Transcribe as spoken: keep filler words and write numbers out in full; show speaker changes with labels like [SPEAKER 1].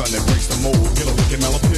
[SPEAKER 1] son that breaks the mold. Get a lick and mellow